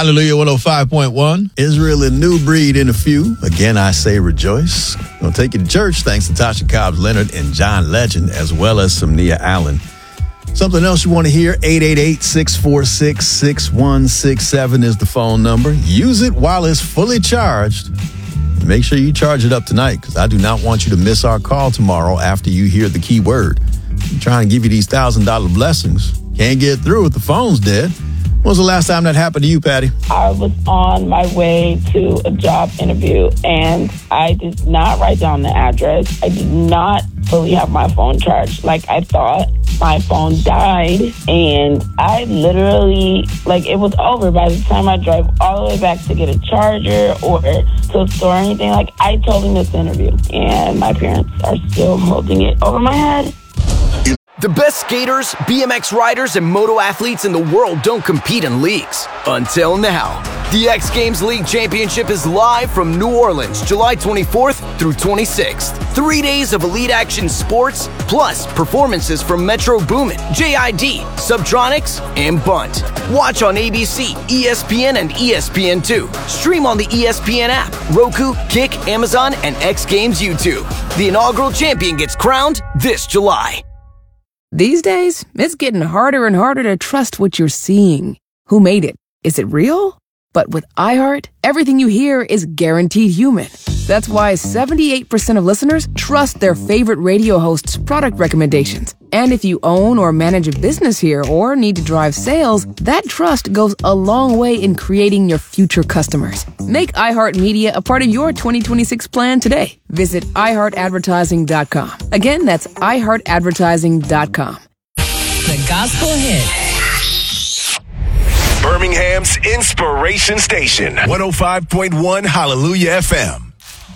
Hallelujah 105.1. Israel, a new breed in a few. Again, I say rejoice. Gonna take you to church. Thanks to Tasha Cobbs Leonard and John Legend, as well as some Nia Allen. Something else you want to hear, 888-646-6167 is the phone number. Use it while it's fully charged. Make sure you charge it up tonight, because I do not want you to miss our call tomorrow after you hear the key word. I'm trying to give you these $1,000 blessings. Can't get through if the phone's dead. When was the last time that happened to you, Patty? I was on my way to a job interview, and I did not write down the address. I did not fully have my phone charged like I thought. My phone died, and I literally, it was over by the time I drove all the way back to get a charger or to a store or anything. I totally missed the interview, and my parents are still holding it over my head. The best skaters, BMX riders, and moto athletes in the world don't compete in leagues. Until now. The X Games League Championship is live from New Orleans, July 24th through 26th. 3 days of elite action sports, plus performances from Metro Boomin, JID, Subtronics, and Bunt. Watch on ABC, ESPN, and ESPN2. Stream on the ESPN app, Roku, Kick, Amazon, and X Games YouTube. The inaugural champion gets crowned this July. These days, it's getting harder and harder to trust what you're seeing. Who made it? Is it real? But with iHeart, everything you hear is guaranteed human. That's why 78% of listeners trust their favorite radio host's product recommendations. And if you own or manage a business here or need to drive sales, that trust goes a long way in creating your future customers. Make iHeartMedia a part of your 2026 plan today. Visit iHeartAdvertising.com. Again, that's iHeartAdvertising.com. The Gospel Hit. Birmingham's Inspiration Station, 105.1 Hallelujah FM.